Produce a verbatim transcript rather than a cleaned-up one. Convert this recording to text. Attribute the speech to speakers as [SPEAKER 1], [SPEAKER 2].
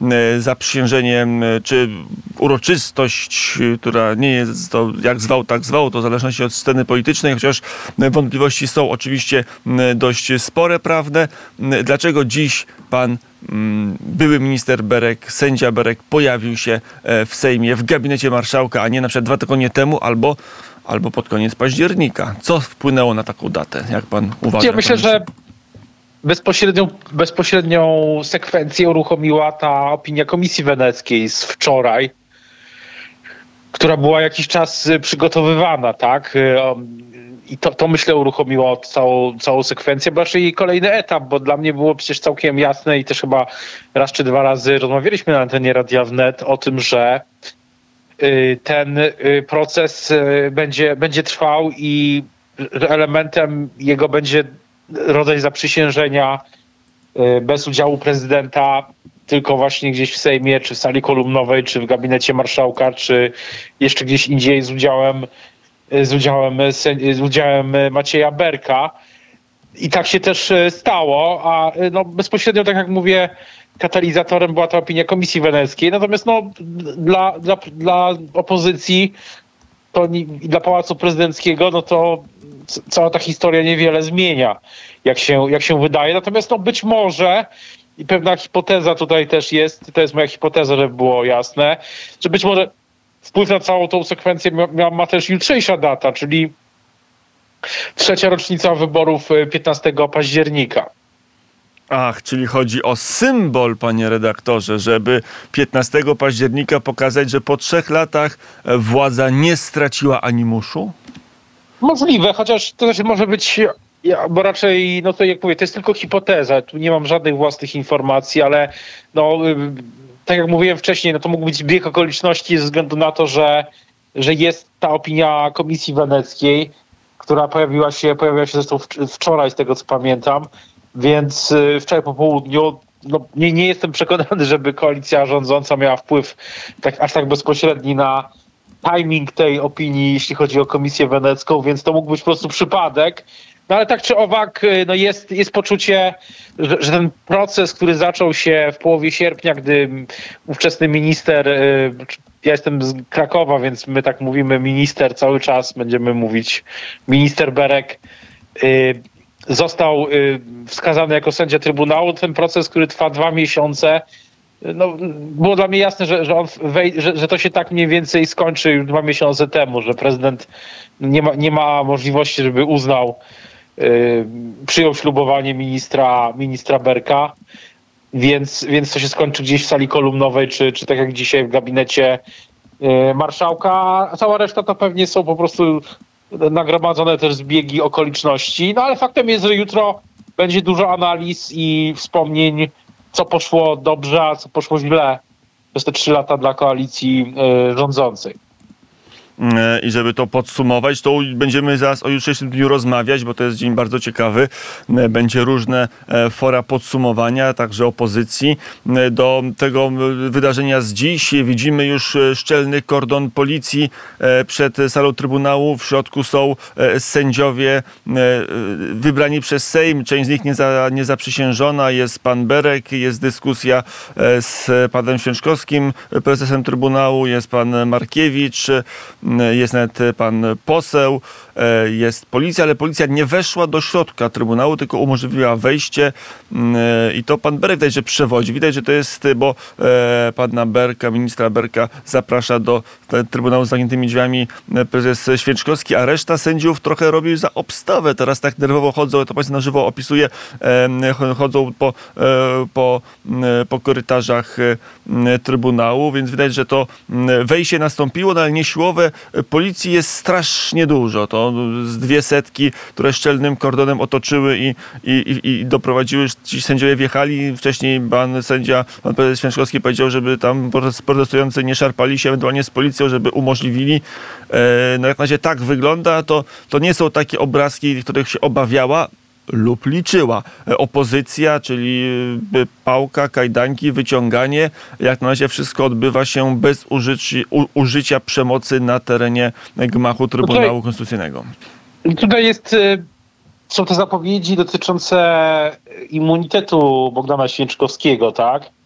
[SPEAKER 1] zaprzysiężenie, czy uroczystość, która nie jest to jak zwał, tak zwał, to w zależności od sceny politycznej, chociaż wątpliwości są oczywiście dość spore, prawne. Dlaczego dziś pan były minister Berek, sędzia Berek pojawił się w Sejmie, w gabinecie marszałka, a nie na przykład dwa tygodnie temu albo, albo pod koniec października? Co wpłynęło na taką datę, jak pan uważa?
[SPEAKER 2] Ja myślę, że bezpośrednią, bezpośrednią sekwencję uruchomiła ta opinia Komisji Weneckiej z wczoraj, która była jakiś czas przygotowywana, tak? I to, to myślę uruchomiło całą, całą sekwencję, bo raczej jej kolejny etap, bo dla mnie było przecież całkiem jasne i też chyba raz czy dwa razy rozmawialiśmy na antenie Radia Wnet o tym, że ten proces będzie, będzie trwał i elementem jego będzie rodzaj zaprzysiężenia bez udziału prezydenta, tylko właśnie gdzieś w Sejmie, czy w sali kolumnowej, czy w gabinecie marszałka, czy jeszcze gdzieś indziej z udziałem z udziałem, z udziałem Macieja Berka. I tak się też stało, a no bezpośrednio, tak jak mówię, katalizatorem była ta opinia Komisji Weneckiej. Natomiast no, dla, dla, dla opozycji to i dla Pałacu Prezydenckiego, no to cała ta historia niewiele zmienia, jak się, jak się wydaje. Natomiast no być może, i pewna hipoteza tutaj też jest, to jest moja hipoteza, żeby było jasne, że być może wpływ na całą tą sekwencję ma, ma też jutrzejsza data, czyli trzecia rocznica wyborów piętnastego października.
[SPEAKER 1] Ach, czyli chodzi o symbol, panie redaktorze, żeby piętnastego października pokazać, że po trzech latach władza nie straciła animuszu?
[SPEAKER 2] Możliwe, chociaż to też może być, bo raczej, no to jak mówię, to jest tylko hipoteza, tu nie mam żadnych własnych informacji, ale no, tak jak mówiłem wcześniej, no to mógł być zbieg okoliczności ze względu na to, że, że jest ta opinia Komisji Weneckiej, która pojawiła się, pojawiła się zresztą wczoraj, z tego co pamiętam, więc wczoraj po południu no, nie, nie jestem przekonany, żeby koalicja rządząca miała wpływ tak, aż tak bezpośredni na timing tej opinii, jeśli chodzi o Komisję Wenecką, więc to mógł być po prostu przypadek. No ale tak czy owak, no jest, jest poczucie, że, że ten proces, który zaczął się w połowie sierpnia, gdy ówczesny minister, ja jestem z Krakowa, więc my tak mówimy minister cały czas, będziemy mówić minister Berek, został wskazany jako sędzia Trybunału. Ten proces, który trwa dwa miesiące, no, było dla mnie jasne, że, że, on wej- że, że to się tak mniej więcej skończy już dwa miesiące temu, że prezydent nie ma, nie ma możliwości, żeby uznał, yy, przyjął ślubowanie ministra, ministra Berka, więc, więc to się skończy gdzieś w sali kolumnowej, czy, czy tak jak dzisiaj w gabinecie yy, marszałka, a cała reszta to pewnie są po prostu nagromadzone też zbiegi okoliczności. No ale faktem jest, że jutro będzie dużo analiz i wspomnień, co poszło dobrze, a co poszło źle przez te trzy lata dla koalicji y, rządzącej.
[SPEAKER 1] I żeby to podsumować, to będziemy zaraz o jutrzejszym dniu rozmawiać, bo to jest dzień bardzo ciekawy. Będzie różne fora podsumowania, także opozycji. Do tego wydarzenia z dziś widzimy już szczelny kordon policji przed salą Trybunału. W środku są sędziowie wybrani przez Sejm. Część z nich niezaprzysiężona. Jest pan Berek, jest dyskusja z panem Święczkowskim, prezesem Trybunału, jest pan Markiewicz, jest nawet pan poseł, jest policja, ale policja nie weszła do środka Trybunału, tylko umożliwiła wejście i to pan Berek widać, że przewodzi. Widać, że to jest, bo pana Berka, ministra Berka zaprasza do Trybunału z zamkniętymi drzwiami prezes Święczkowski, a reszta sędziów trochę robi za obstawę. Teraz tak nerwowo chodzą, to państwo na żywo opisuje, chodzą po, po, po korytarzach Trybunału, więc widać, że to wejście nastąpiło, no ale nie siłowe. Policji jest strasznie dużo. To z dwie setki, które szczelnym kordonem otoczyły i, i, i doprowadziły, ci sędziowie wjechali. Wcześniej pan sędzia, pan prezes Święczkowski powiedział, żeby tam protestujący nie szarpali się ewentualnie z policją, żeby umożliwili. No jak na razie tak wygląda, to, to nie są takie obrazki, których się obawiała lub liczyła opozycja, czyli pałka, kajdanki, wyciąganie. Jak na razie wszystko odbywa się bez użyci, u, użycia przemocy na terenie gmachu Trybunału tutaj, Konstytucyjnego.
[SPEAKER 2] Tutaj jest, są te zapowiedzi dotyczące immunitetu Bogdana Święczkowskiego, tak?